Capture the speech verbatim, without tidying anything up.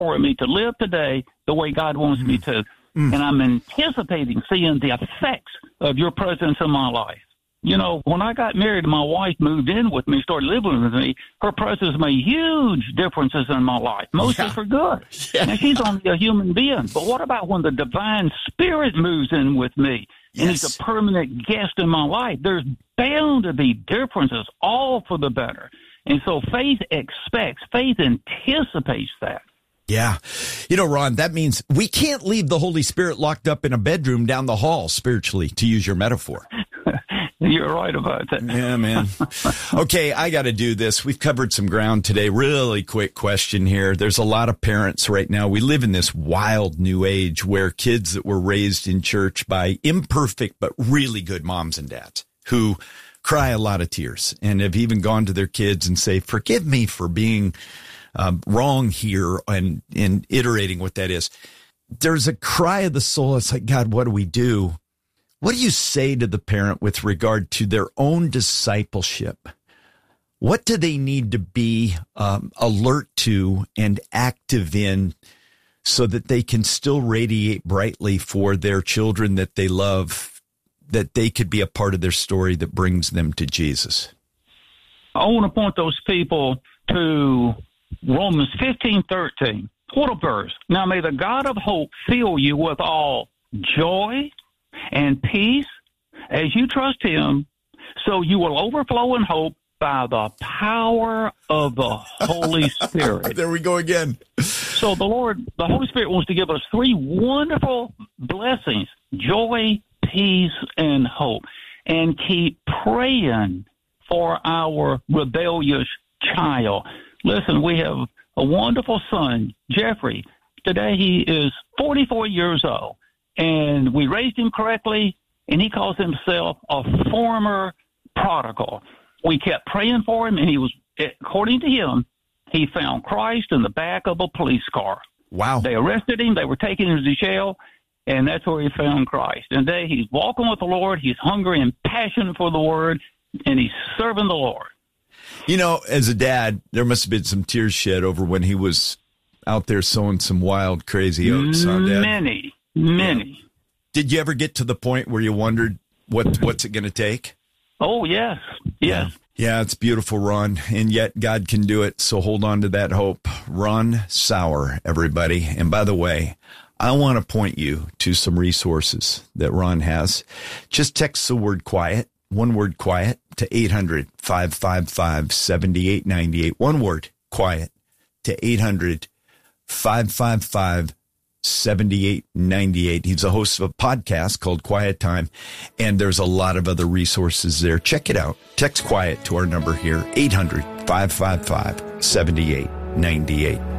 for me to live today the way God wants mm. me to. Mm. And I'm anticipating seeing the effects of your presence in my life. You know, when I got married, my wife moved in with me, started living with me. Her presence made huge differences in my life, mostly yeah. for good. Yeah. And she's only a human being. But what about when the divine spirit moves in with me and yes. he's a permanent guest in my life? There's bound to be differences, all for the better. And so faith expects, faith anticipates that. Yeah. You know, Ron, that means we can't leave the Holy Spirit locked up in a bedroom down the hall spiritually, to use your metaphor. You're right about that. Yeah, man. Okay, I got to do this. We've covered some ground today. Really quick question here. There's a lot of parents right now. We live in this wild new age where kids that were raised in church by imperfect but really good moms and dads who cry a lot of tears and have even gone to their kids and say, forgive me for being um, wrong here and, and iterating what that is. There's a cry of the soul. It's like, God, what do we do? What do you say to the parent with regard to their own discipleship? What do they need to be um, alert to and active in so that they can still radiate brightly for their children that they love, that they could be a part of their story that brings them to Jesus? I want to point those people to Romans fifteen thirteen. What a verse. Now may the God of hope fill you with all joy and peace as you trust him, so you will overflow in hope by the power of the Holy Spirit. There we go again. So the Lord, the Holy Spirit wants to give us three wonderful blessings: joy, peace, and hope. And keep praying for our rebellious child. Listen, we have a wonderful son, Jeffrey. Today he is forty-four years old. And we raised him correctly, and he calls himself a former prodigal. We kept praying for him, and he was, according to him, he found Christ in the back of a police car. Wow. They arrested him. They were taking him to jail, and that's where he found Christ. And today he's walking with the Lord. He's hungry and passionate for the Word, and he's serving the Lord. You know, as a dad, there must have been some tears shed over when he was out there sowing some wild, crazy oats. Huh, Dad? Many. Many. Did you ever get to the point where you wondered what what's it going to take? Oh, yes. Yes. Yeah. yeah, it's beautiful, Ron. And yet God can do it. So hold on to that hope. Ron Sauer, everybody. And by the way, I want to point you to some resources that Ron has. Just text the word quiet, one word quiet, to eight hundred, five five five, seven eight nine eight. One word, quiet, to eight hundred, five five five, seventy-eight ninety-eight. He's a host of a podcast called Quiet Time, and there's a lot of other resources there. Check it out. Text quiet to our number here, eight hundred, five five five, seven eight nine eight.